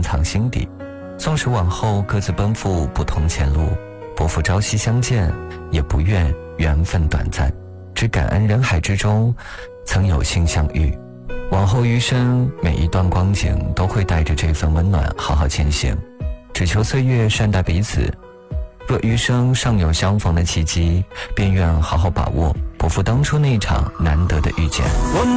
藏心底。纵使往后各自奔赴不同前路，不负朝夕相见，也不愿缘分短暂，只感恩人海之中曾有幸相遇。往后余生，每一段光景都会带着这份温暖好好前行，只求岁月善待彼此。若余生尚有相逢的契机，便愿好好把握，不负当初那场难得的遇见。